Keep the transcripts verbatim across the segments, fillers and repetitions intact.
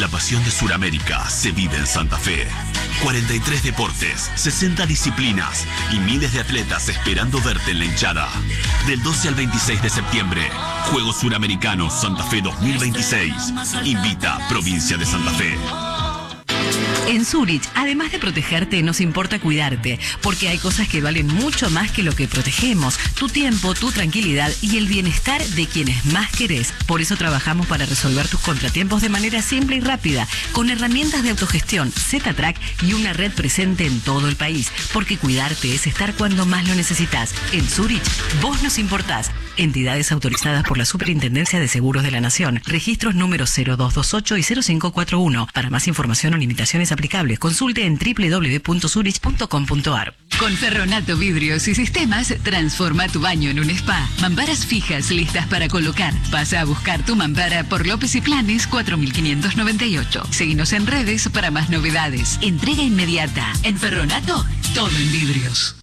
La pasión de Sudamérica se vive en Santa Fe. cuarenta y tres deportes, sesenta disciplinas y miles de atletas esperando verte en la hinchada. Del doce al veintiséis de septiembre, Juegos Suramericanos Santa Fe dos mil veintiséis. Invita Provincia de Santa Fe. En Zurich, además de protegerte, nos importa cuidarte, porque hay cosas que valen mucho más que lo que protegemos: tu tiempo, tu tranquilidad y el bienestar de quienes más querés. Por eso trabajamos para resolver tus contratiempos de manera simple y rápida, con herramientas de autogestión, Z-Track y una red presente en todo el país, porque cuidarte es estar cuando más lo necesitas. En Zurich, vos nos importás. Entidades autorizadas por la Superintendencia de Seguros de la Nación. Registros número cero dos dos ocho y cero cinco cuatro uno. Para más información o limitaciones aplicables, consulte en doble u doble u doble u punto zurich punto com punto a r. Con Ferronato Vidrios y Sistemas, transforma tu baño en un spa. Mamparas fijas listas para colocar. Pasa a buscar tu mampara por López y Planes cuatro mil quinientos noventa y ocho. Seguinos en redes para más novedades. Entrega inmediata. En Ferronato, todo en vidrios.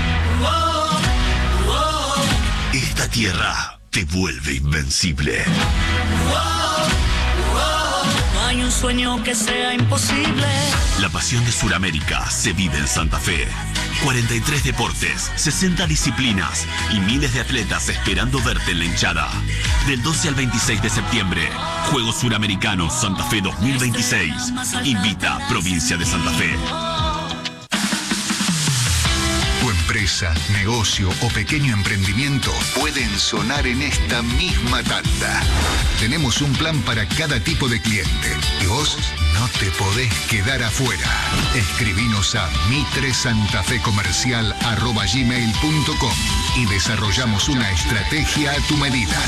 Esta tierra te vuelve invencible. No hay un sueño que sea imposible. La pasión de Sudamérica se vive en Santa Fe. cuarenta y tres deportes, sesenta disciplinas y miles de atletas esperando verte en la hinchada. Del doce al veintiséis de septiembre, Juegos Suramericanos Santa Fe dos mil veintiséis. Invita Provincia de Santa Fe. Tu empresa, negocio o pequeño emprendimiento pueden sonar en esta misma tanda. Tenemos un plan para cada tipo de cliente y vos no te podés quedar afuera. Escribinos a mitresantafecomercial arroba gmail punto com y desarrollamos una estrategia a tu medida.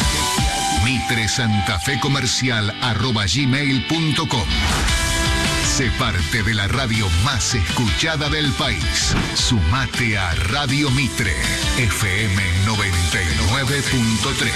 mitresantafecomercial arroba gmail punto com. Sé parte de la radio más escuchada del país. Sumate a Radio Mitre, F M noventa y nueve punto tres.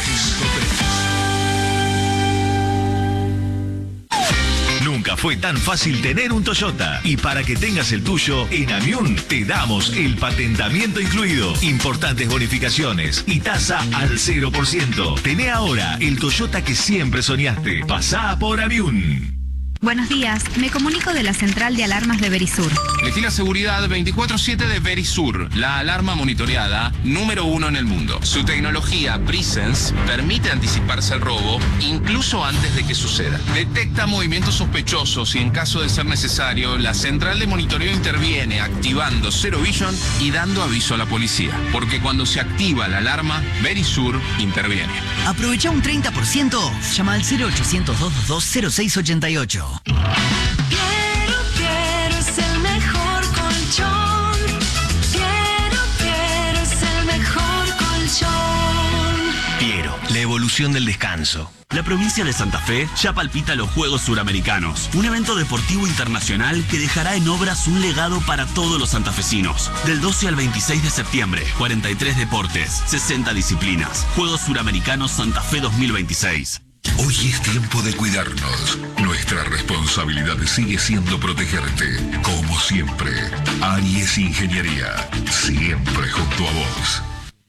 Nunca fue tan fácil tener un Toyota. Y para que tengas el tuyo, en Amiun te damos el patentamiento incluido, importantes bonificaciones y tasa al cero por ciento. Tené ahora el Toyota que siempre soñaste. Pasá por Amiun. Buenos días, me comunico de la central de alarmas de Verisur. Elegí la seguridad veinticuatro siete de Verisur, la alarma monitoreada número uno en el mundo. Su tecnología Presence permite anticiparse al robo incluso antes de que suceda. Detecta movimientos sospechosos y en caso de ser necesario, la central de monitoreo interviene activando Zero Vision y dando aviso a la policía. Porque cuando se activa la alarma, Verisur interviene. Aprovecha un treinta por ciento. Llama al cero ochocientos, doscientos veintidós, cero seis ochenta y ocho. Quiero, quiero, es el mejor colchón. Quiero, quiero, es el mejor colchón. Piero, la evolución del descanso. La provincia de Santa Fe ya palpita los Juegos Suramericanos, un evento deportivo internacional que dejará en obras un legado para todos los santafesinos. Del doce al veintiséis de septiembre, cuarenta y tres deportes, sesenta disciplinas. Juegos Suramericanos Santa Fe dos mil veintiséis. Hoy es tiempo de cuidarnos. Nuestra responsabilidad sigue siendo protegerte. Como siempre, Aries Ingeniería, siempre junto a vos.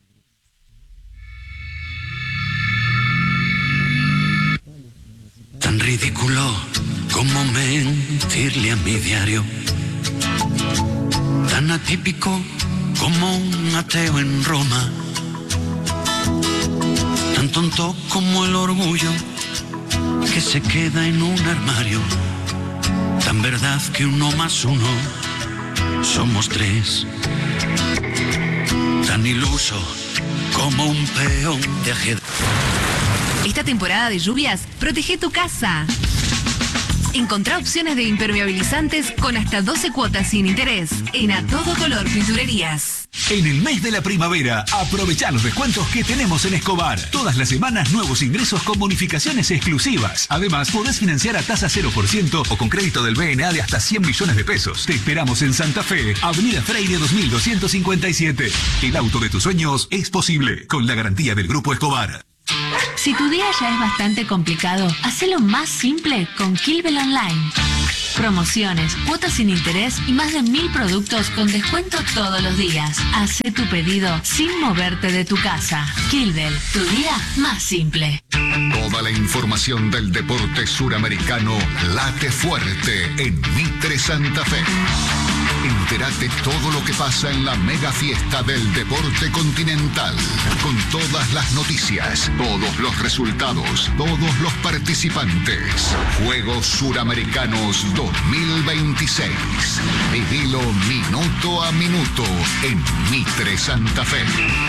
Tan ridículo como mentirle a mi diario. Tan atípico como un ateo en Roma. Tan tonto como el orgullo que se queda en un armario. Tan verdad que uno más uno somos tres. Tan iluso como un peón de ajedrez. Esta temporada de lluvias, protege tu casa. Encontrá opciones de impermeabilizantes con hasta doce cuotas sin interés en A Todo Color Pinturerías. En el mes de la primavera, aprovechá los descuentos que tenemos en Escobar. Todas las semanas, nuevos ingresos con bonificaciones exclusivas. Además, podés financiar a tasa cero por ciento o con crédito del B N A de hasta cien millones de pesos. Te esperamos en Santa Fe, Avenida Freire dos mil doscientos cincuenta y siete. El auto de tus sueños es posible con la garantía del Grupo Escobar. Si tu día ya es bastante complicado, hacelo más simple con Kilbel Online. Promociones, cuotas sin interés y más de mil productos con descuento todos los días. Hacé tu pedido sin moverte de tu casa. Kilbel, tu día más simple. Toda la información del deporte suramericano late fuerte en Mitre Santa Fe. Entérate todo lo que pasa en la mega fiesta del deporte continental, con todas las noticias, todos los resultados, todos los participantes. Juegos Suramericanos dos mil veintiséis. Vivilo minuto a minuto en Mitre Santa Fe.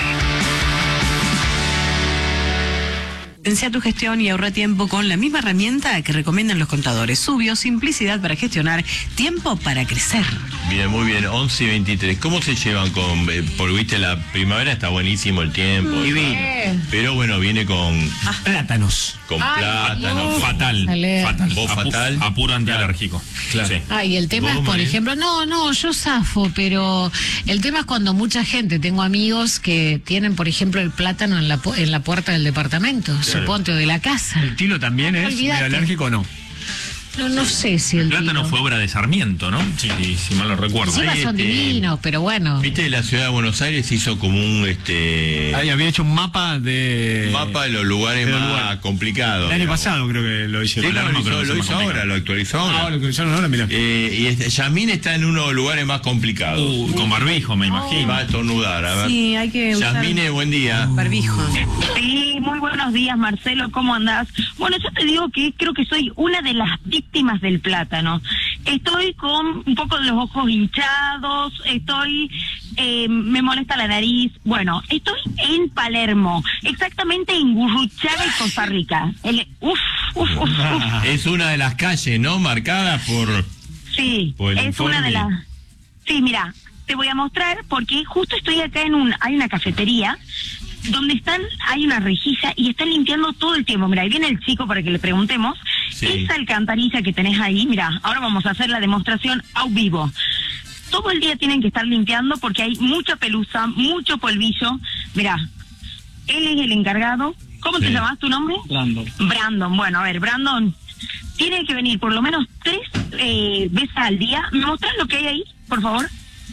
Potencia tu gestión y ahorra tiempo con la misma herramienta que recomiendan los contadores. Subio, simplicidad para gestionar, tiempo para crecer. Bien, muy bien, once y veintitrés. ¿Cómo se llevan con, eh, por viste, la primavera está buenísimo el tiempo? Divino. Pero bueno, viene con... Ah, plátanos. Con Ay, plátanos. no. Fatal. Dale. Fatal. Vos Apu- fatal. apuro antialérgico. Claro. Sí. Ah, y el tema ¿Vos, es, por María? ejemplo, no, no, yo zafo, pero el tema es cuando mucha gente, tengo amigos que tienen, por ejemplo, el plátano en la, pu- en la puerta del departamento, Claro. suponte, o de la casa. ¿El tilo también es Olvídate. medio alérgico o no? No, no sé si el, El plátano tilo. fue obra de Sarmiento, ¿no? Sí, si mal lo recuerdo. Encima son este, divinos, pero bueno. Viste, la ciudad de Buenos Aires hizo como un este Ahí había hecho un mapa de... mapa de los lugares de los más lugares. complicados. El año digamos. pasado creo que lo hizo. Sí, el no, Palermo, lo creo hizo, que lo se hizo llama ahora, lo actualizó ahora. Ah, lo actualizaron ahora, mirá. Eh, y este, Yasmín está en uno de los lugares más complicados. Uh, con barbijo, me imagino. Va a estornudar, a ver. Sí, hay que usar Yasmine, buen día. barbijo. Sí, muy buenos días, Marcelo, ¿cómo andás? Bueno, yo te digo que creo que soy una de las víctimas del plátano. Estoy con un poco de los ojos hinchados, estoy, eh, me molesta la nariz. Bueno, estoy en Palermo, exactamente en Gurruchaga y Costa Rica. El, uf, uf, uf, uf. Es una de las calles, ¿no? Marcadas por... Sí, por el es informe. una de las... Sí, mira, te voy a mostrar porque justo estoy acá en un... Hay una cafetería donde están, hay una rejilla y están limpiando todo el tiempo. Mira, ahí viene el chico para que le preguntemos. Sí. Esa alcantarilla que tenés ahí, mira, ahora vamos a hacer la demostración a vivo. Todo el día tienen que estar limpiando porque hay mucha pelusa, mucho polvillo. Mira, él es el encargado. ¿Cómo Sí. te llamas tu nombre? Brandon. Brandon. Bueno, a ver, Brandon, tiene que venir por lo menos tres eh, veces al día. ¿Me mostrás lo que hay ahí, por favor?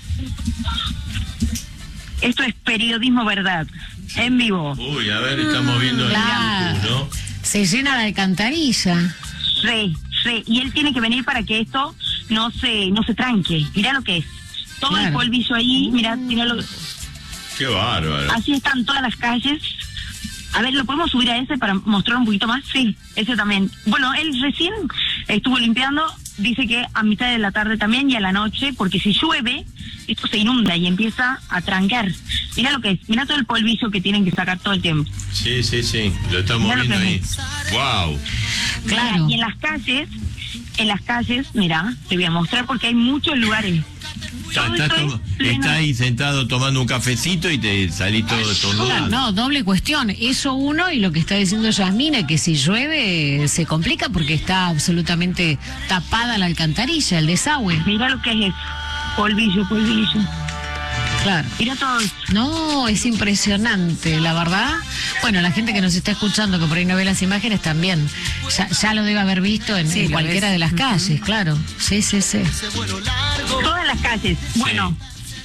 Esto es periodismo verdad, en vivo. Uy, a ver, estamos viendo Claro. el YouTube, ¿no? Se llena de alcantarilla. Sí, sí, y él tiene que venir para que esto no se no se tranque. Mirá lo que es. Todo Claro. el polvillo ahí, mirá, mirá lo... Qué bárbaro. Así están todas las calles. A ver, ¿lo podemos subir a ese para mostrar un poquito más? Sí, ese también. Bueno, él recién estuvo limpiando, dice que a mitad de la tarde también y a la noche, porque si llueve, esto se inunda y empieza a trancar. Mirá lo que es, mirá todo el polvillo que tienen que sacar todo el tiempo. Sí, sí, sí, lo estamos Mirá lo viendo que ahí. es. Wow. Claro. Y en las calles, en las calles, mira, te voy a mostrar porque hay muchos lugares. Está, Todo está esto to- es pleno. está ahí sentado tomando un cafecito y te salís todo Claro, estornudado. no, doble cuestión. Eso uno, y lo que está diciendo Yasmina, que si llueve se complica porque está absolutamente tapada la alcantarilla, el desagüe. Mira lo que es eso. Polvillo, polvillo. Claro. Mira todo eso. No, es impresionante, la verdad. Bueno, la gente que nos está escuchando, que por ahí no ve las imágenes, también ya, ya lo debe haber visto en, Sí, en lo cualquiera ves. de las Ujú. calles, claro. Sí, sí, sí. Todas las calles. Bueno,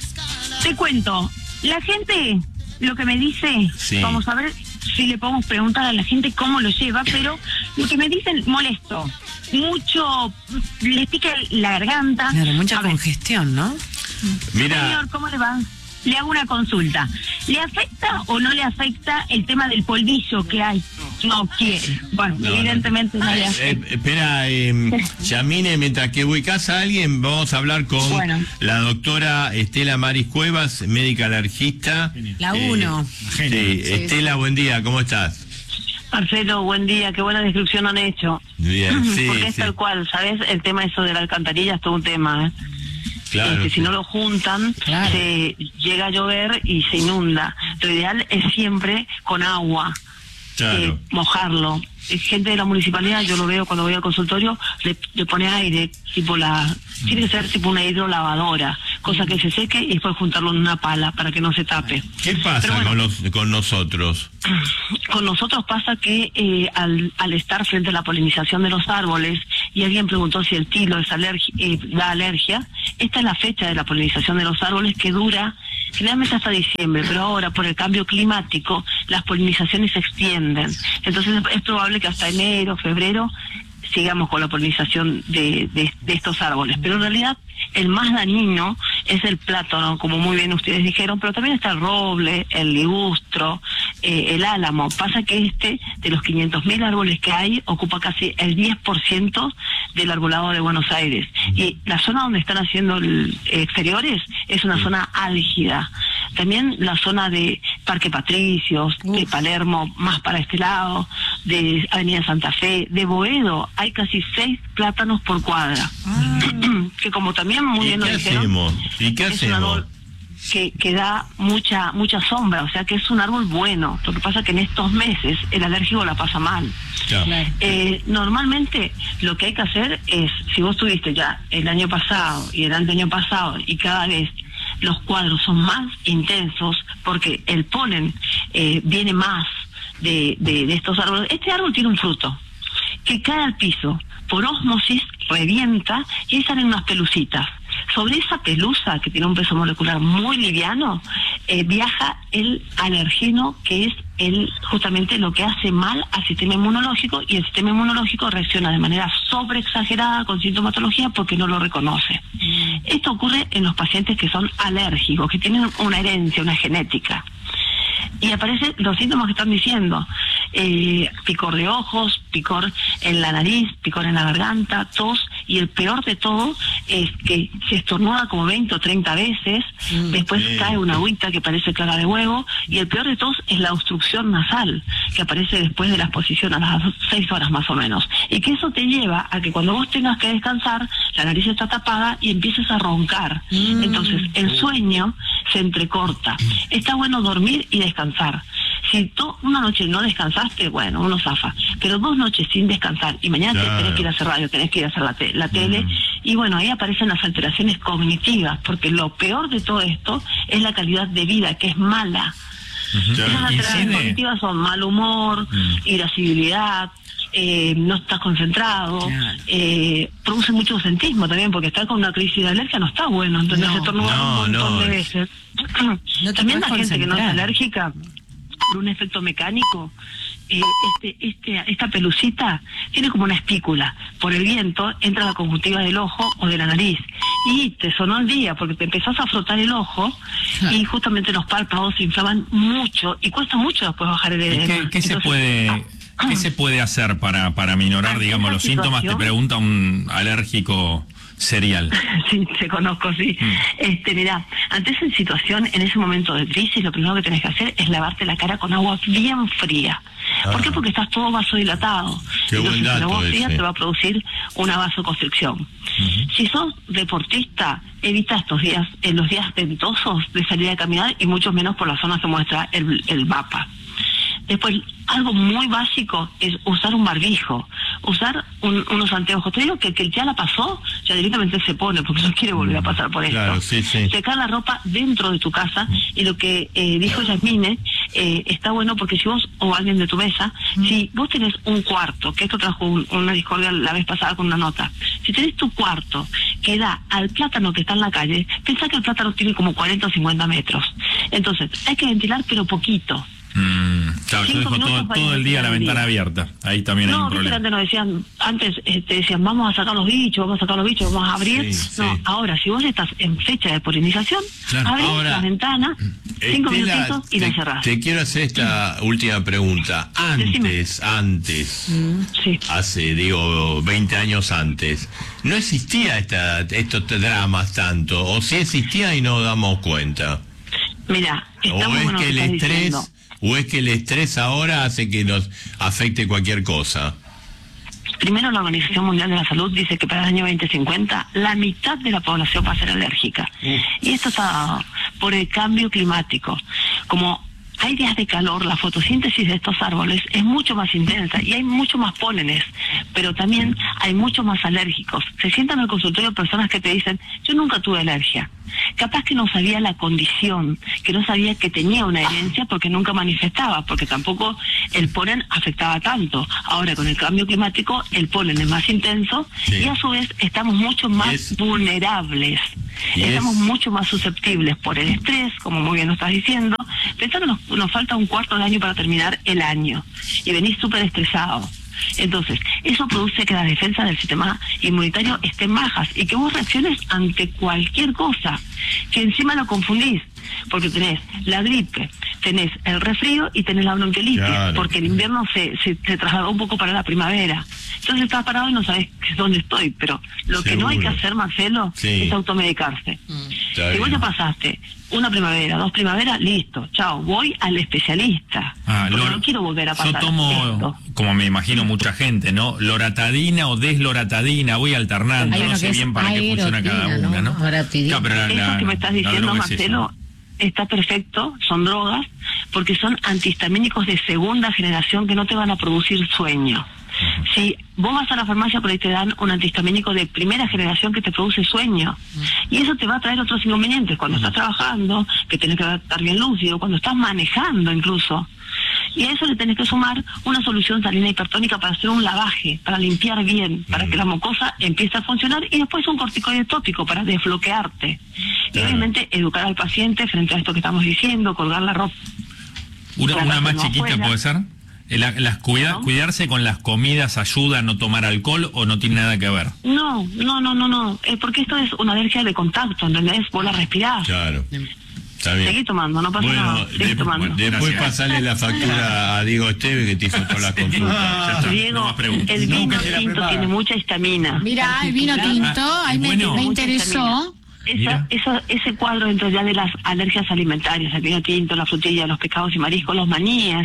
te cuento. La gente, lo que me dice, Sí. vamos a ver si le podemos preguntar a la gente cómo lo lleva, pero lo que me dicen, molesto. Mucho, les pica la garganta. Claro, mucha A ver, congestión, ¿no? Mira, señor, ¿cómo le va? Le hago una consulta. ¿Le afecta o no le afecta el tema del polvillo que hay? No quiere. Bueno, No, no. evidentemente no, le eh, afecta. espera, eh, Yamine, mientras que ubicás a alguien, vamos a hablar con Bueno. la doctora Estela Maris Cuevas, médica alergista. La Eh, uno. Sí, Estela, buen día, ¿cómo estás? Marcelo, buen día, qué buena descripción han hecho. Bien, sí, Porque es sí. tal cual, ¿sabes? El tema eso de la alcantarilla es todo un tema, ¿eh? Claro, Este, sí. si no lo juntan, Claro. se llega a llover y se inunda. Lo ideal es siempre con agua, Claro. eh, mojarlo. Eh, Gente de la municipalidad, yo lo veo cuando voy al consultorio, le, le pone aire, tipo la... Tiene que ser tipo una hidrolavadora, cosa que se seque y después juntarlo en una pala para que no se tape. ¿Qué pasa Pero bueno, con, los, con nosotros? con nosotros pasa que eh, al, al estar frente a la polinización de los árboles y alguien preguntó si el tilo es alergi eh, da alergia. Esta es la fecha de la polinización de los árboles, que dura generalmente hasta diciembre, pero ahora por el cambio climático las polinizaciones se extienden. Entonces es probable que hasta enero, febrero sigamos con la polinización de, de, de estos árboles. Pero en realidad el más dañino es el plátano, como muy bien ustedes dijeron, pero también está el roble, el ligustro, eh, el álamo. Pasa que este, de los quinientos mil árboles que hay, ocupa casi el diez por ciento del arbolado de Buenos Aires. Y la zona donde están haciendo el, eh, exteriores es una zona álgida. También la zona de Parque Patricios, Uf. de Palermo, más para este lado, de Avenida Santa Fe, de Boedo, hay casi seis plátanos por cuadra. Ah. Que como también muy bien lo dijeron, hacemos? ¿Y qué es hacemos? un árbol que, que da mucha mucha sombra, o sea que es un árbol bueno. Lo que pasa es que en estos meses el alérgico la pasa mal. Claro. Eh, normalmente lo que hay que hacer es, si vos tuviste ya el año pasado y el anteaño pasado y cada vez los cuadros son más intensos porque el polen eh, viene más de, de, de estos árboles. Este árbol tiene un fruto que cae al piso, por ósmosis revienta y ahí salen unas pelucitas. Sobre esa pelusa, que tiene un peso molecular muy liviano, eh, viaja el alergeno, que es el justamente lo que hace mal al sistema inmunológico, y el sistema inmunológico reacciona de manera sobreexagerada con sintomatología porque no lo reconoce. Mm. Esto ocurre en los pacientes que son alérgicos, que tienen una herencia, una genética. Y aparecen los síntomas que están diciendo, eh, picor de ojos, picor en la nariz, picor en la garganta, tos, y el peor de todo es que se estornuda como veinte o treinta veces, mm, después sí. cae una agüita que parece clara de huevo, y el peor de todos es la obstrucción nasal, que aparece después de la exposición a las seis horas más o menos, y que eso te lleva a que cuando vos tengas que descansar, la nariz está tapada y empieces a roncar. Mm. Entonces el sueño se entrecorta. Está bueno dormir y descansar. Si tú una noche no descansaste, bueno, uno zafa, pero dos noches sin descansar y mañana claro. tenés que ir a hacer radio, tenés que ir a hacer la, te la tele, mm. y bueno, ahí aparecen las alteraciones cognitivas, porque lo peor de todo esto es la calidad de vida, que es mala. Uh-huh. Esas alteraciones cognitivas son mal humor, mm. irascibilidad, eh, no estás concentrado, yeah. eh, produce mucho ausentismo también, porque estar con una crisis de alergia no está bueno, entonces no, se torna no, un montón no. de veces. No también la gente que no es alérgica, por un efecto mecánico, eh, este, este, esta pelucita tiene como una espícula. Por el viento entra a la conjuntiva del ojo o de la nariz y te sonó el día porque te empezás a frotar el ojo ah. y justamente los párpados se inflaman mucho y cuesta mucho después bajar el edema. ¿Qué, qué Entonces, se puede ah, qué se puede hacer para para minorar, digamos, los síntomas? Te pregunta un alérgico serial. Sí, te conozco, sí. Mm. Este, mirá, ante esa situación, en ese momento de crisis, lo primero que tenés que hacer es lavarte la cara con agua bien fría. Ah. ¿Por qué? Porque estás todo vasodilatado. Qué Entonces, buen dato el agua fría ese. te va a producir una vasoconstricción. Uh-huh. Si sos deportista, evita estos días, en los días ventosos, de salir a caminar y mucho menos por las zonas que muestra el, el mapa. Después, algo muy básico es usar un barbijo, usar un, unos anteojos. Te digo que el que ya la pasó, ya directamente se pone, porque no quiere volver a pasar por esto. Claro, sí, sí. Secar la ropa dentro de tu casa, y lo que eh, dijo Yasmine, eh, está bueno porque si vos, o alguien de tu mesa, mm. si vos tenés un cuarto, que esto trajo un, una discordia la vez pasada con una nota, si tenés tu cuarto que da al plátano que está en la calle, pensá que el plátano tiene como cuarenta o cincuenta metros. Entonces, hay que ventilar, pero poquito. Mm, claro, yo dejo todo, todo el día la ventana día. abierta. Ahí también no, hay un problema. Antes nos decían, antes eh, te decían, vamos a sacar los bichos, vamos a sacar los bichos, vamos a abrir. Sí, no, sí. Ahora, si vos estás en fecha de polinización, claro. abrís ahora, la ventana, cinco Estela, minutitos y te, la cerrás. Te quiero hacer esta mm. última pregunta. Antes, Decime. antes, mm, sí. hace, digo, veinte años antes, no existía esta, estos dramas tanto, o si existía y no damos cuenta. Mira, o es que el estrés... Diciendo. ¿O es que el estrés ahora hace que nos afecte cualquier cosa? Primero, la Organización Mundial de la Salud dice que para el año veinte cincuenta la mitad de la población va a ser alérgica. Mm. Y esto está dado por el cambio climático. Como hay días de calor, la fotosíntesis de estos árboles es mucho más intensa y hay mucho más pólenes, pero también hay muchos más alérgicos. Se sientan en el consultorio personas que te dicen, yo nunca tuve alergia. Capaz que no sabía la condición, que no sabía que tenía una herencia porque nunca manifestaba, porque tampoco el polen afectaba tanto. Ahora con el cambio climático el polen es más intenso, sí, y a su vez estamos mucho más yes. vulnerables. Yes. Estamos mucho más susceptibles por el estrés, como muy bien lo estás diciendo. Pensá que nos, nos falta un cuarto de año para terminar el año y venís súper estresado. Entonces, eso produce que las defensas del sistema inmunitario estén bajas y que vos reacciones ante cualquier cosa, que encima lo confundís, porque tenés la gripe, tenés el resfrío y tenés la bronquiolitis, claro, porque el invierno se, se, se trasladó un poco para la primavera. Entonces estás parado y no sabés dónde estoy, pero lo Seguro. que no hay que hacer, Marcelo, sí. es automedicarse. Mm. Si vos ya pasaste una primavera, dos primaveras, listo, chao, voy al especialista. Ah, porque lo, no quiero volver a pasar yo tomo, esto. Como me imagino mucha gente, ¿no? Loratadina o desloratadina, voy alternando, no sé bien para qué funciona cada una, ¿no? Claro, pero la, Eso la, que me estás diciendo, Marcelo, es está perfecto, son drogas, porque son antihistamínicos de segunda generación que no te van a producir sueño. Uh-huh. Si vos vas a la farmacia, por ahí te dan un antihistamínico de primera generación que te produce sueño, uh-huh, y eso te va a traer otros inconvenientes cuando uh-huh. estás trabajando, que tenés que estar bien lúcido, cuando estás manejando incluso, y a eso le tenés que sumar una solución salina hipertónica para hacer un lavaje, para limpiar bien, para uh-huh. que la mucosa empiece a funcionar, y después un corticoide tópico para desbloquearte, uh-huh. y obviamente educar al paciente frente a esto que estamos diciendo, colgar la ropa. Una, una más chiquita afuera. ¿Puede ser? La, las cuida, ¿No? ¿Cuidarse con las comidas ayuda a no tomar alcohol o no tiene nada que ver? No, no, no, no, no. Es porque esto es una alergia de contacto, ¿entendés? Vos la respirás. Claro. Está bien. Seguí tomando, no pasa bueno, nada. Seguí de, tomando. Después pasarle la factura a Diego Esteve que te hizo todas las consultas. Ah, Diego, no el vino tinto tiene mucha histamina. Mira, el vino tinto, ahí me, bueno. me interesó. Esa, esa, ese cuadro dentro ya de las alergias alimentarias, el vino tinto, la frutilla, los pescados y mariscos, los maníes,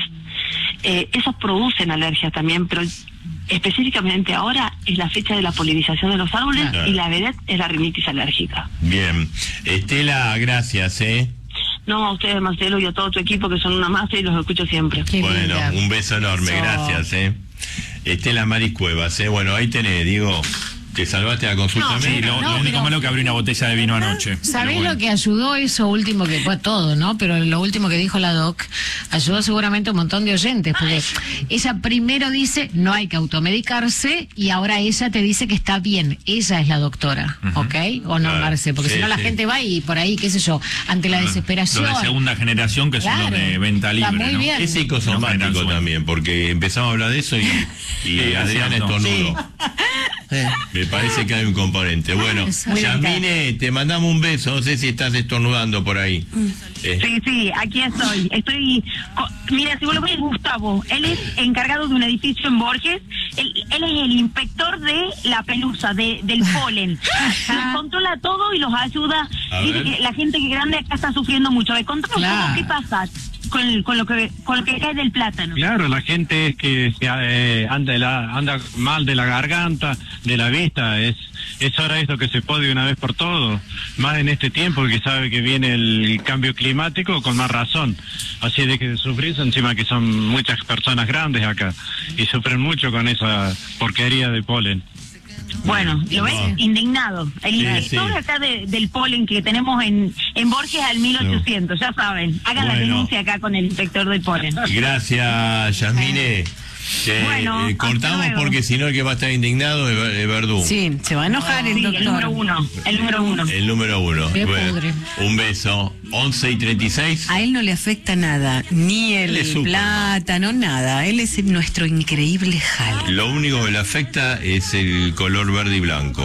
eh, esos producen alergia también, pero específicamente ahora es la fecha de la polinización de los árboles, claro, y la vedette es la rinitis alérgica. Bien. Estela, gracias, ¿eh? No, a ustedes, Marcelo, y a todo tu equipo, que son una masa y los escucho siempre. Qué bueno, linda. Un beso enorme, beso. Gracias, ¿eh? Estela Maris Cuevas, ¿eh? Bueno, ahí tenés, digo... ¿Te salvaste la consulta? No, sí, lo, no, lo único pero... malo que abrí una botella de vino anoche. ¿Sabés bueno. lo que ayudó eso último que fue todo, no? Pero lo último que dijo la doc ayudó seguramente a un montón de oyentes, porque ella primero dice no hay que automedicarse y ahora ella te dice que está bien. Ella es la doctora, uh-huh. ¿ok? O no, claro. Marce, porque sí, si no la sí. gente va y por ahí, qué sé yo, ante la desesperación. Lo de segunda generación que claro. son los de venta libre, está muy ¿no? bien. Es psicosomático no también, porque empezamos a hablar de eso y, y sí, Adrián estornudó. Sí. Me parece que hay un componente. Bueno, Yasmine, te mandamos un beso. No sé si estás estornudando por ahí. Eh. Sí, sí, aquí estoy. Estoy. Mira, si vos lo ves, Gustavo. Él es encargado de un edificio en Borges. Él, él es el inspector de la pelusa, de, del polen. Los controla todo y los ayuda. Dice que la gente que grande acá está sufriendo mucho. A ver, contame un poco qué pasa con, con, lo que, con lo que cae del plátano. Claro, la gente es que eh, anda, de la, anda mal de la garganta, de la vista. Es es hora esto que se pode una vez por todo, más en este tiempo que sabe que viene el cambio climático, con más razón. Así de que sufrir, encima que son muchas personas grandes acá y sufren mucho con esa porquería de polen. Bueno, lo ves no. indignado. El sí, inspector sí. acá de, del polen que tenemos en, en Borges al mil ochocientos, no. ya saben. Hagan bueno. la denuncia acá con el inspector del polen. Gracias, Yasmine. Eh, bueno, eh, cortamos porque si no el que va a estar indignado es, es Verdú. Sí, se va a enojar oh, el sí, doctor. El número uno. El número uno. El número uno. Bueno, un beso. once y treinta y seis. A él no le afecta nada, ni el plátano, nada. Él es nuestro increíble jale. Lo único que le afecta es el color verde y blanco.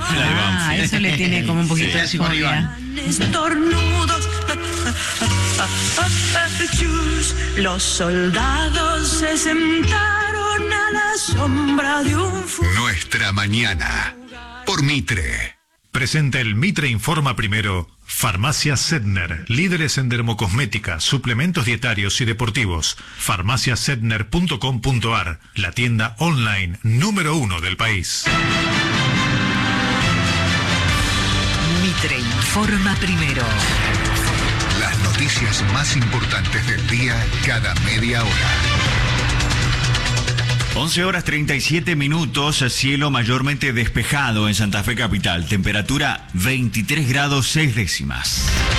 Ah, eso le tiene como un poquito sí. de fobia. Estornudos. Los soldados se sentaron a la sombra de un fuego. Nuestra mañana por Mitre. Presenta el Mitre Informa Primero. Farmacia Sedner, líderes en dermocosmética, suplementos dietarios y deportivos. farmacia sedner punto com punto ar, la tienda online número uno del país. Mitre Informa Primero. Las noticias más importantes del día cada media hora. once horas treinta y siete minutos, cielo mayormente despejado en Santa Fe capital, temperatura veintitrés grados seis décimas.